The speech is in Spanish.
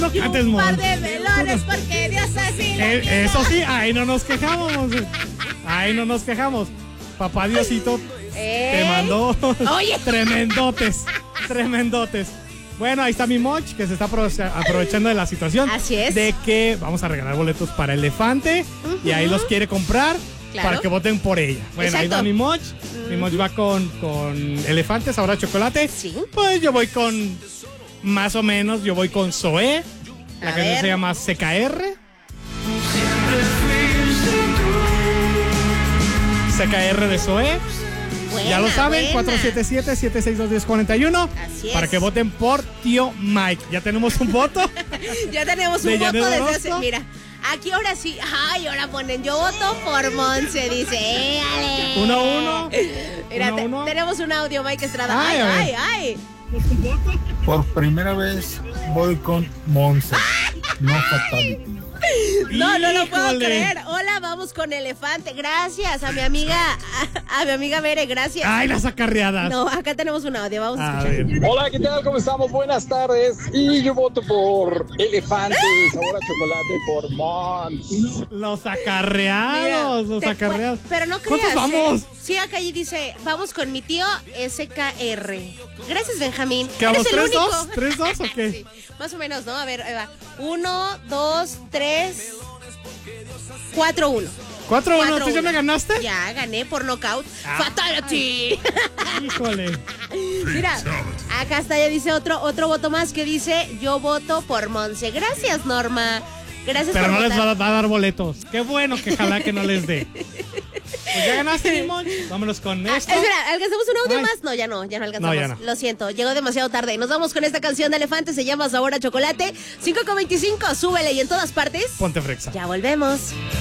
Tú no cantes, Un par Monse. de velones porque Dios así lo quiso. Eso sí, ahí no nos quejamos, Monse. Ahí no nos quejamos. Papá Diosito te mandó Oye. tremendotes. Bueno, ahí está mi Moch, que se está aprovechando de la situación. Así es. De que vamos a regalar boletos para Elefante. Y ahí los quiere comprar. Claro. Para que voten por ella. Bueno, Exacto. ahí va mi Moch. Mi Moch va con Elefante, sabor a chocolate. Sí. Pues yo voy con, más o menos, yo voy con Zoé. La A canción ver. se llama CKR. CKR de Zoé. Buena, Ya lo saben, buena. 477-762-1041. Así es. Para que voten por Tío Mike. Ya tenemos un voto. Ya tenemos ¿De un voto Janet desde Orozco? hace... Mira, aquí ahora sí. Ay, ahora ponen, yo voto por Monse, dice. Ale. 1-1. Mira, 1-1. tenemos un audio, Mike Estrada. Ay, a ver. Ay. Por primera vez voy con Monse. No Fatality. No lo puedo Híjole. creer. Hola, vamos con Elefante. Gracias a mi amiga, a mi amiga Mere, gracias. Ay, las acarreadas. No, acá tenemos un audio, vamos a A escuchar. ver. Hola, ¿qué tal? ¿Cómo estamos? Buenas tardes. Y yo voto por Elefante, sabor a chocolate, por Mons. Los acarreados. Mira, Los acarreados. Pero no creas. ¿Cuántos vamos? Sí, acá allí dice, vamos con mi tío SKR. Gracias, Benjamín. ¿Qué vamos? Eres el único. ¿3-2 o qué? Sí, más o menos, ¿no? A ver, ahí va. 1, 2, 3, 4-1. 4-1. ¿Tú ya me ganaste? Ya, gané por knockout. Ah. Fatality. Híjole. Mira, acá está, ya dice otro voto más que dice, yo voto por Monse. Gracias, Norma. Gracias Pero por no les votar. va a dar boletos. Qué bueno que ojalá que no les dé. Pues ya ganaste, mi Monch. Vámonos con esto. Espera, ¿alcanzamos un audio Ay. más? No, ya no alcanzamos. No, ya no. Lo siento, llegó demasiado tarde. Nos vamos con esta canción de Elefante, se llama Sabor a Chocolate. 5:25, súbele y en todas partes. Ponte frexa. Ya volvemos.